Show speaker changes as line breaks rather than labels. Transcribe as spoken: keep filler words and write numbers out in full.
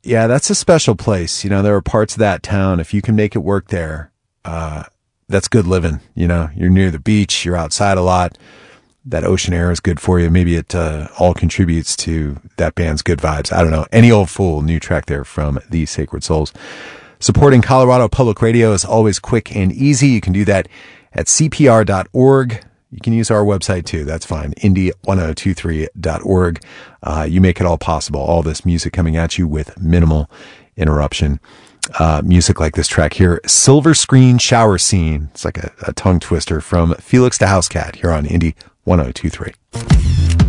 Yeah, that's a special place. You know, there are parts of that town, if you can make it work there, uh, that's good living. You know, you're near the beach, you're outside a lot. That ocean air is good for you. Maybe it uh, all contributes to that band's good vibes. I don't know. Any Old Fool, new track there from The Sacred Souls. Supporting Colorado Public Radio is always quick and easy. You can do that at C P R dot org. You can use our website too. That's fine. Indy ten twenty-three dot org. Uh, you make it all possible. All this music coming at you with minimal interruption. Uh, music like this track here, Silver Screen Shower Scene. It's like a, a tongue twister from Felix the Housecat here on Indy ten twenty-three.